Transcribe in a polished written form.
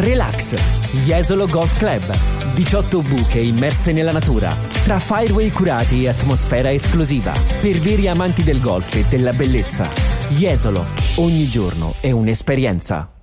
Relax, Jesolo Golf Club. 18 buche immerse nella natura, tra fireway curati e atmosfera esclusiva, per veri amanti del golf e della bellezza. Jesolo, ogni giorno è un'esperienza.